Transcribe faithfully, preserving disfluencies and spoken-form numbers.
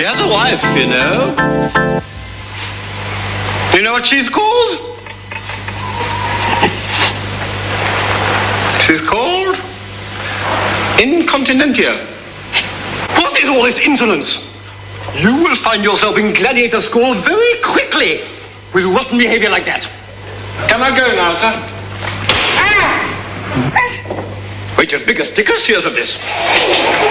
has a wife, you know. You know what she's called? She's called Incontinentia. What is all this insolence? You will find yourself in gladiator school very quickly with rotten behavior like that. Can I go now, sir? Ah! Wait, your bigger sticker, here's of this.